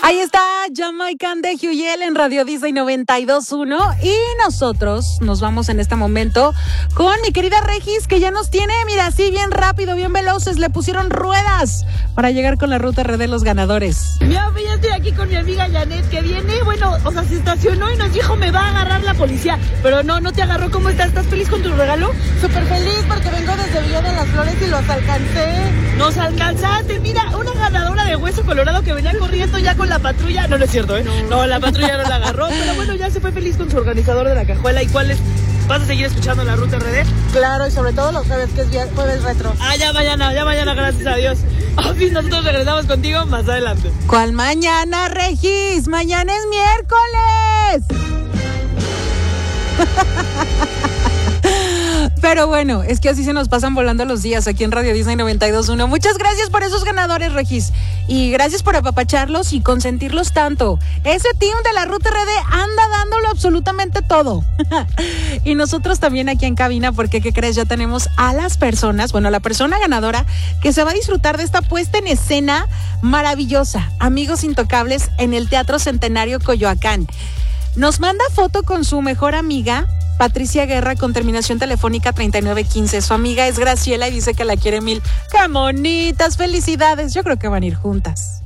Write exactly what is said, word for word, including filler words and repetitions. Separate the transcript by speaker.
Speaker 1: Ahí está Jamaican de Huyel en Radio Disney noventa y dos punto uno y nosotros nos vamos en este momento con mi querida Regis, que ya nos tiene, mira, así bien rápido, bien veloces, le pusieron ruedas para llegar con la ruta R D los ganadores.
Speaker 2: Mira, ya estoy aquí con mi amiga Janet, que viene, bueno, o sea, se estacionó y nos dijo, me va a agarrar la policía, pero no, no te agarró. ¿Cómo estás? ¿Estás feliz con tu regalo?
Speaker 3: Súper feliz porque vengo desde Villa de las Flores y los alcancé.
Speaker 2: Nos alcanzaste, mira, una ganadora de Hueso Colorado que venía corriendo ya con la patrulla. No, no es cierto, ¿eh? No, no la patrulla no la agarró, pero bueno, ya se fue feliz con su organizador de la cajuela. ¿Y cuál es? ¿Vas a seguir escuchando la Ruta R D?
Speaker 3: Claro, y sobre todo los jueves, que es via- jueves retro.
Speaker 2: Ah, ya mañana, ya mañana, gracias a Dios. Ofi, nosotros regresamos contigo más adelante.
Speaker 1: ¿Cuál mañana, Regis? Mañana es miércoles. Pero bueno, es que así se nos pasan volando los días aquí en Radio Disney noventa y dos punto uno. Muchas gracias por esos ganadores, Regis. Y gracias por apapacharlos y consentirlos tanto. Ese team de la Ruta R D anda dándolo absolutamente todo. Y nosotros también aquí en cabina, porque ¿qué crees? Ya tenemos a las personas, bueno, la persona ganadora que se va a disfrutar de esta puesta en escena maravillosa. Amigos Intocables en el Teatro Centenario Coyoacán. Nos manda foto con su mejor amiga, Patricia Guerra, con terminación telefónica treinta y nueve quince. Su amiga es Graciela y dice que la quiere mil. ¡Qué bonitas! ¡Felicidades! Yo creo que van a ir juntas.